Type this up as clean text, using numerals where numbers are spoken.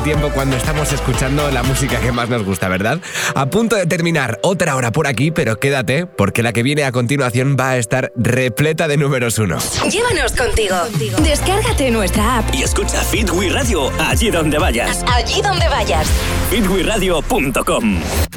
el tiempo cuando estamos escuchando la música que más nos gusta, ¿verdad? A punto de terminar otra hora por aquí, pero quédate, porque la que viene a continuación va a estar repleta de números 1. Llévanos contigo. Descárgate nuestra app y escucha Fit We Radio allí donde vayas. Allí donde vayas. fitwiradio.com.